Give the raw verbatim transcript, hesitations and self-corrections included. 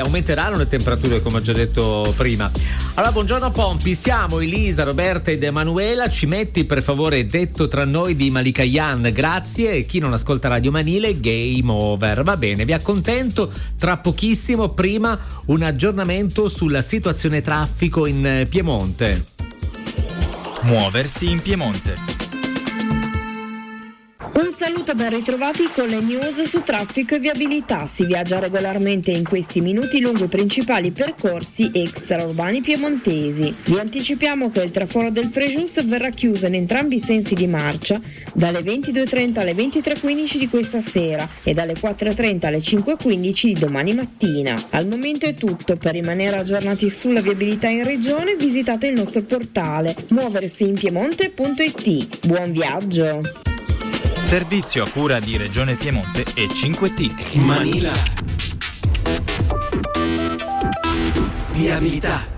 aumenteranno le temperature, come ho già detto prima. Allora, buongiorno Pompi, siamo Elisa, Roberta ed Emanuela. Ci metti per favore Detto tra noi di Malika Yan, grazie. E chi non ascolta Radio Manile, game over. Va bene, vi accontento. Tra pochissimo, prima un aggiornamento sulla situazione traffico in Piemonte. Muoversi in Piemonte. Un saluto e ben ritrovati con le news su traffico e viabilità. Si viaggia regolarmente in questi minuti lungo i principali percorsi extraurbani piemontesi. Vi anticipiamo che il traforo del Frejus verrà chiuso in entrambi i sensi di marcia dalle ventidue e trenta alle ventitré e quindici di questa sera e dalle quattro e trenta alle cinque e quindici di domani mattina. Al momento è tutto. Per rimanere aggiornati sulla viabilità in regione visitate il nostro portale muoversiinpiemonte punto it. Buon viaggio! Servizio a cura di Regione Piemonte e cinque T. Manila. Viabilità.